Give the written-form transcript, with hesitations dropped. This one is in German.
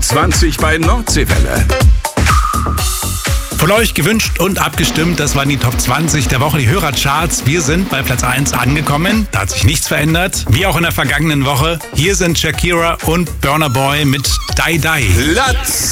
Top 20 bei Nordseewelle. Von euch gewünscht und abgestimmt, das waren die Top 20 der Woche, die Hörercharts. Wir sind bei Platz 1 angekommen, da hat sich nichts verändert, wie auch in der vergangenen Woche. Hier sind Shakira und Burna Boy mit Die Die. Platz